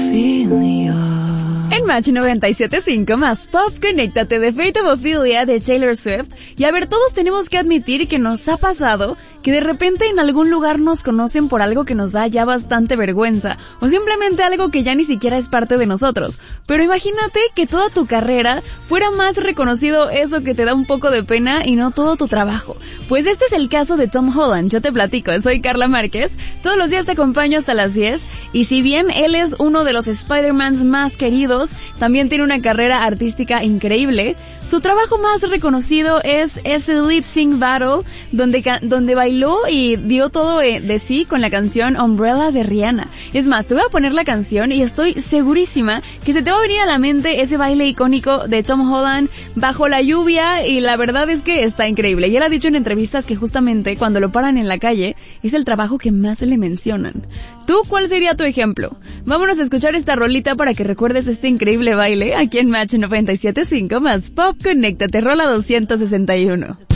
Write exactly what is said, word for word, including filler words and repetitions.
En Match noventa y siete punto cinco más Pop, conéctate de Fate of Ophelia de Taylor Swift. Y a ver, todos tenemos que admitir que nos ha pasado que de repente en algún lugar nos conocen por algo que nos da ya bastante vergüenza, o simplemente algo que ya ni siquiera es parte de nosotros. Pero imagínate que toda tu carrera fuera más reconocido eso que te da un poco de pena y no todo tu trabajo. Pues este es el caso de Tom Holland. Yo te platico, soy Carla Márquez, todos los días te acompaño hasta las diez, y si bien él es uno de los Spider-Mans más queridos, también tiene una carrera artística increíble. Su trabajo más reconocido es ese Lip Sync Battle, donde, donde bailó y dio todo de sí con la canción Umbrella de Rihanna. Es más, te voy a poner la canción y estoy segurísima que se te va a venir a la mente ese baile icónico de Tom Holland bajo la lluvia, y la verdad es que está increíble. Y él ha dicho en entrevistas que justamente cuando lo paran en la calle es el trabajo que más le mencionan. ¿Tú cuál sería tu ejemplo? Vámonos a escuchar esta rolita para que recuerdes este increíble baile aquí en Match noventa y siete punto cinco más Pop, conéctate, rola doscientos sesenta y uno.